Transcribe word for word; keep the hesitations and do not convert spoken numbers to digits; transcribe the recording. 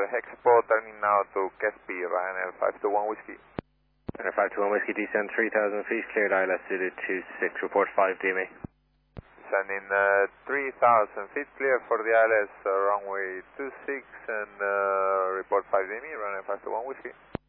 Hexpo, turning now to Kespi, Ryanair five two one Whiskey. Ryanair five two one Whiskey, descend three thousand feet, cleared I L S Zulu two six, report five D M E. Sending uh, three thousand feet, clear for the I L S uh, runway two six and uh, report five D M E, Ryanair five two one Whiskey.